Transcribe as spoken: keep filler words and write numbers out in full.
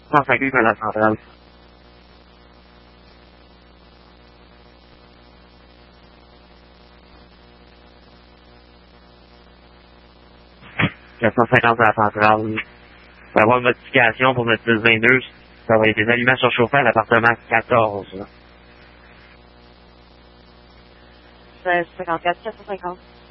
cent cinquante à la centrale. quatre cent cinquante à la centrale. Il va y avoir une modification pour notre six vingt-deux. Ça va être des allumages surchauffés à l'appartement quatorze. seize cinquante-quatre, quatre cent cinquante.